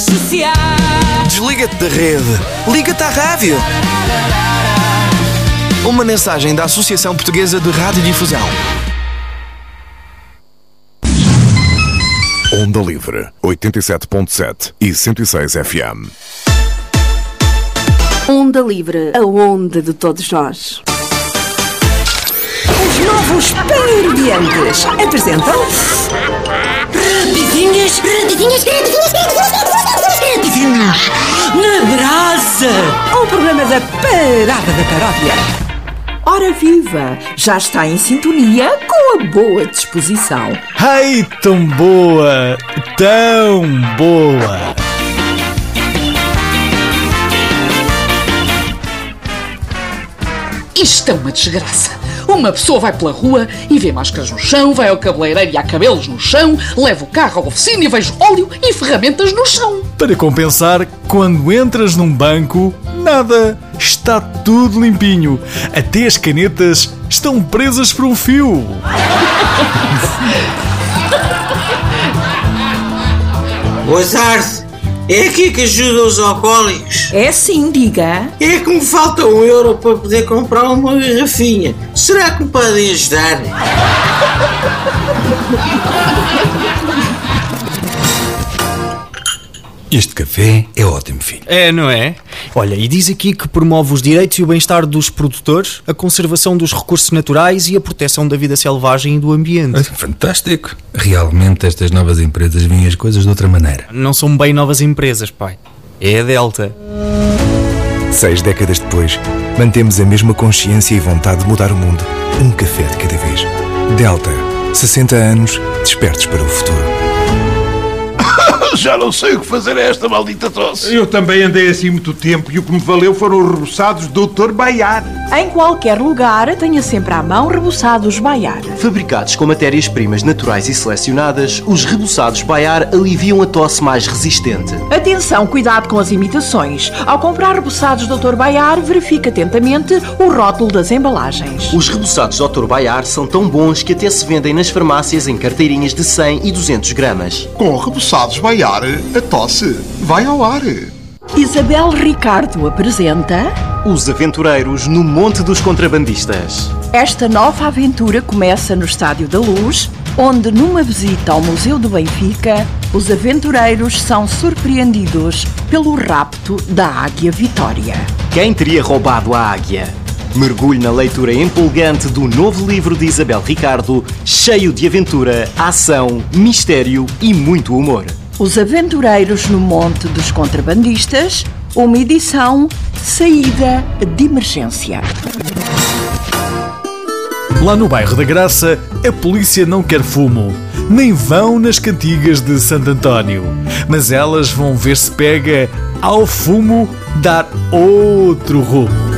social. Desliga-te da rede. Liga-te à rádio. Uma mensagem da Associação Portuguesa de Radiodifusão. Onda Livre, 87.7 e 106 FM. Onda Livre, a onda de todos nós. Os novos Parodiantes apresentam... Radidinhas na brasa. O programa da Parada da Paródia. Ora viva, já está em sintonia com a boa disposição. Ai, tão boa, tão boa. Isto é uma desgraça. Uma pessoa vai pela rua e vê máscaras no chão, vai ao cabeleireiro e há cabelos no chão, leva o carro à oficina e vejo óleo e ferramentas no chão. Para compensar, quando entras num banco, nada, está tudo limpinho. Até as canetas estão presas por um fio. Boa tarde. É aqui que ajuda os alcoólicos? É sim, diga. É que me falta €1 para poder comprar uma garrafinha. Será que me podem ajudar? Este café é ótimo, filho. É, não é? Olha, e diz aqui que promove os direitos e o bem-estar dos produtores, a conservação dos recursos naturais e a proteção da vida selvagem e do ambiente. Fantástico. Realmente estas novas empresas veem as coisas de outra maneira. Não são bem novas empresas, pai. É a Delta. 6 décadas depois, mantemos a mesma consciência e vontade de mudar o mundo. Um café de cada vez. Delta. 60 anos, despertos para o futuro. Já não sei o que fazer a esta maldita tosse. Eu também andei assim muito tempo e o que me valeu foram os reboçados Dr. Baiar. Em qualquer lugar, tenha sempre à mão reboçados Baiar. Fabricados com matérias-primas naturais e selecionadas, os reboçados Baiar aliviam a tosse mais resistente. Atenção, cuidado com as imitações. Ao comprar reboçados Dr. Baiar, verifique atentamente o rótulo das embalagens. Os reboçados Dr. Baiar são tão bons que até se vendem nas farmácias em carteirinhas de 100 e 200 gramas. Com reboçados Baiar, a tosse vai ao ar. Isabel Ricardo apresenta... Os Aventureiros no Monte dos Contrabandistas. Esta nova aventura começa no Estádio da Luz, onde numa visita ao Museu do Benfica, os aventureiros são surpreendidos pelo rapto da Águia Vitória. Quem teria roubado a águia? Mergulhe na leitura empolgante do novo livro de Isabel Ricardo, cheio de aventura, ação, mistério e muito humor. Os Aventureiros no Monte dos Contrabandistas, uma edição saída de emergência. Lá no bairro da Graça, a polícia não quer fumo, nem vão nas cantigas de Santo António. Mas elas vão ver se pega ao fumo dar outro rumo.